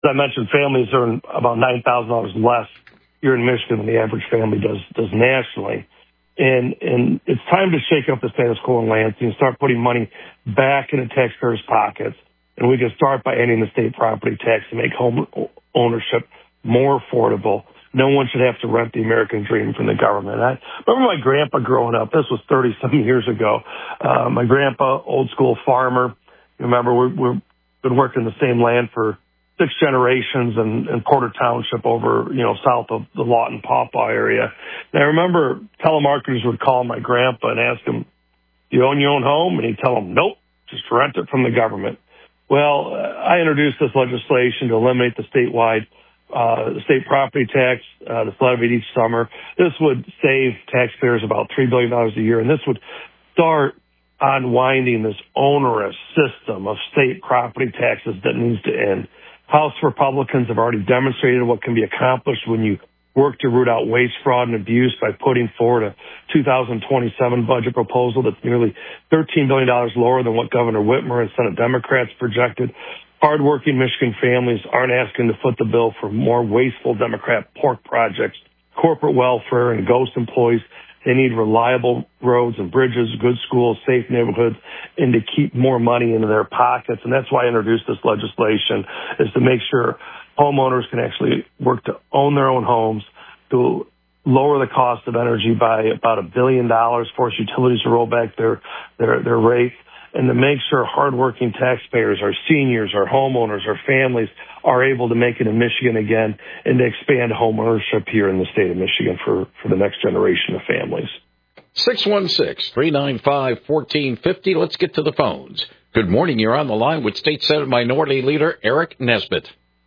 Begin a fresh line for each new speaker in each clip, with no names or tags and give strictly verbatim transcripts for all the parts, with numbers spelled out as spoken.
As I mentioned, families earn about nine thousand dollars less here in Michigan than the average family does does nationally. And and it's time to shake up the status quo in Lansing and start putting money back into taxpayers' pockets. And we can start by ending the state property tax to make home ownership more affordable. No one should have to rent the American dream from the government. I remember my grandpa growing up. This was thirty-some years ago. Uh, my grandpa, old school farmer. You remember, we, we've been working the same land for six generations in, in Porter Township over, you know, south of the Lawton Pawpaw area. And I remember telemarketers would call my grandpa and ask him, "Do you own your own home?" And he'd tell them, "Nope, just rent it from the government." Well, I introduced this legislation to eliminate the statewide uh, state property tax uh, that's levied each summer. This would save taxpayers about three billion dollars a year, and this would start unwinding this onerous system of state property taxes that needs to end. House Republicans have already demonstrated what can be accomplished when you work to root out waste, fraud, and abuse by putting forward a two thousand twenty-seven budget proposal that's nearly thirteen billion dollars lower than what Governor Whitmer and Senate Democrats projected. Hardworking Michigan families aren't asking to foot the bill for more wasteful Democrat pork projects, corporate welfare, and ghost employees. They need reliable roads and bridges, good schools, safe neighborhoods, and to keep more money into their pockets. And that's why I introduced this legislation, is to make sure homeowners can actually work to own their own homes, to lower the cost of energy by about a billion dollars, force utilities to roll back their, their, their rates, and to make sure hardworking taxpayers, our seniors, our homeowners, our families are able to make it in Michigan again, and to expand home ownership here in the state of Michigan for, for the next generation of families.
six one six, three nine five, one four five zero. Let's get to the phones. Good morning. You're on the line with State Senate Minority Leader Eric Nesbitt.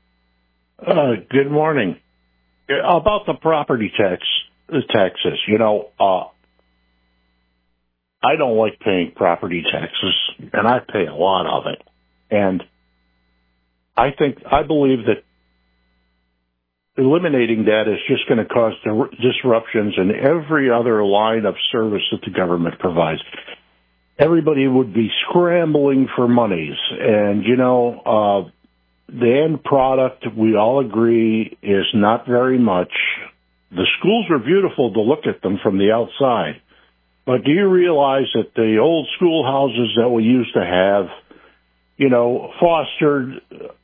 Uh, good morning. About the property tax, the taxes, you know, uh, I don't like paying property taxes, and I pay a lot of it. And I think, I believe that eliminating that is just going to cause disruptions in every other line of service that the government provides. Everybody would be scrambling for monies. And, you know, uh, the end product, we all agree, is not very much. The schools are beautiful to look at them from the outside. But do you realize that the old schoolhouses that we used to have, you know, fostered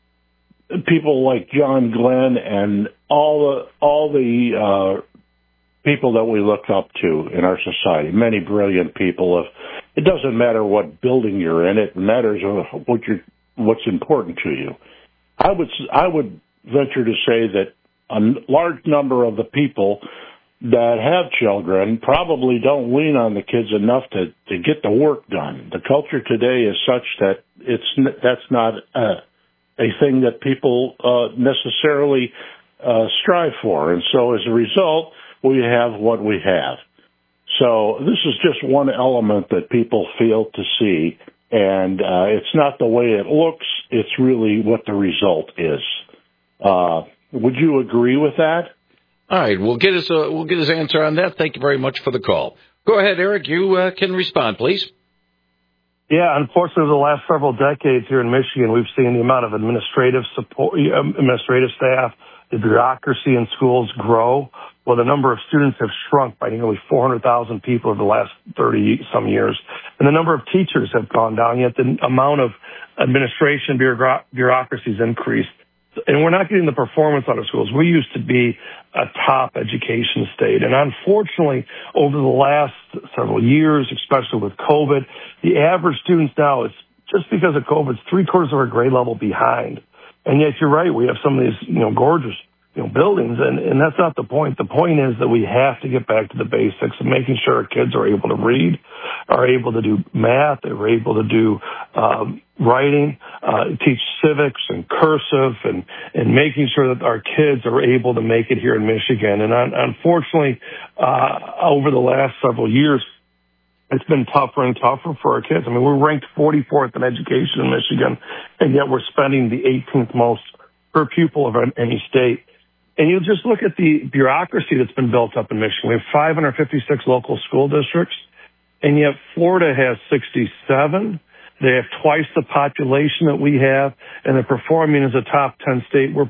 people like John Glenn and all the all the uh, people that we look up to in our society, many brilliant people. Of it doesn't matter what building you're in; it matters what you what's important to you. I would I would venture to say that a large number of the people that have children probably don't lean on the kids enough to, to get the work done. The culture today is such that it's that's not a, a thing that people uh, necessarily uh, strive for. And so as a result, we have what we have. So this is just one element that people fail to see. And uh, it's not the way it looks. It's really what the result is. Uh, would you agree with that?
All right, we'll get his uh, we'll get his answer on that. Thank you very much for the call. Go ahead, Eric. You uh, can respond, please.
Yeah, unfortunately, over the last several decades here in Michigan, we've seen the amount of administrative support, administrative staff, the bureaucracy in schools grow. Well, the number of students have shrunk by nearly four hundred thousand people over the last thirty some years, and the number of teachers have gone down. Yet the amount of administration bureaucracy has increased. And we're not getting the performance out of schools. We used to be a top education state. And unfortunately, over the last several years, especially with COVID, the average students now, it's just because of COVID, it's three quarters of our grade level behind. And yet you're right, we have some of these, you know, gorgeous, you know, buildings. And, and that's not the point. The point is that we have to get back to the basics of making sure our kids are able to read, are able to do math, they're able to do um, writing, uh, teach civics and cursive, and, and making sure that our kids are able to make it here in Michigan. And un- unfortunately, uh, over the last several years, it's been tougher and tougher for our kids. I mean, we're ranked forty-fourth in education in Michigan, and yet we're spending the eighteenth most per pupil of any state. And you just look at the bureaucracy that's been built up in Michigan. We have five hundred fifty-six local school districts, and yet Florida has sixty-seven, They have twice the population that we have, and they're performing as a top ten state. We're